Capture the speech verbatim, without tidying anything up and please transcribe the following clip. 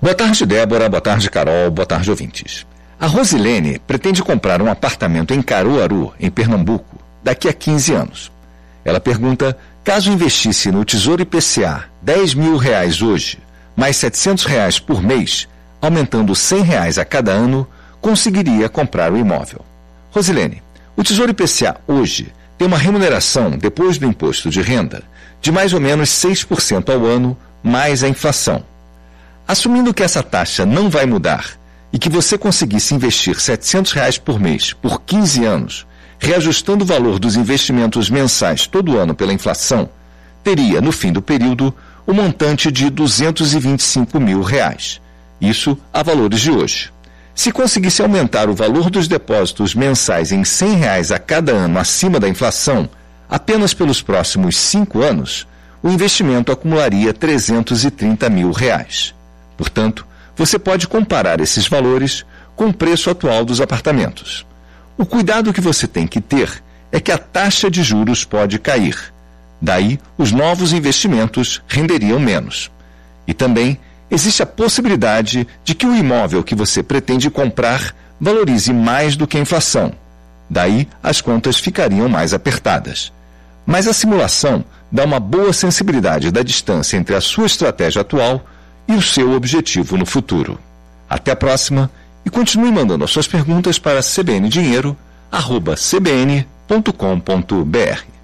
Boa tarde, Débora. Boa tarde, Carol. Boa tarde, ouvintes. A Rosilene pretende comprar um apartamento em Caruaru, em Pernambuco, daqui a quinze anos. Ela pergunta, caso investisse no Tesouro I P C A dez mil reais hoje, mais setecentos reais por mês, aumentando cem reais a cada ano, conseguiria comprar o imóvel. Rosilene, o Tesouro I P C A hoje tem uma remuneração, depois do imposto de renda, de mais ou menos seis por cento ao ano, mais a inflação. Assumindo que essa taxa não vai mudar e que você conseguisse investir setecentos reais por mês por quinze anos, reajustando o valor dos investimentos mensais todo ano pela inflação, teria, no fim do período, o montante de duzentos e vinte e cinco mil reais. Isso a valores de hoje. Se conseguisse aumentar o valor dos depósitos mensais em cem reais a cada ano acima da inflação, apenas pelos próximos cinco anos, o investimento acumularia trezentos e trinta mil reais. Portanto, você pode comparar esses valores com o preço atual dos apartamentos. O cuidado que você tem que ter é que a taxa de juros pode cair. Daí, os novos investimentos renderiam menos. E também existe a possibilidade de que o imóvel que você pretende comprar valorize mais do que a inflação. Daí, as contas ficariam mais apertadas. Mas a simulação dá uma boa sensibilidade da distância entre a sua estratégia atual e o seu objetivo no futuro. Até a próxima e continue mandando as suas perguntas para c b n dinheiro arroba c b n ponto com ponto b r.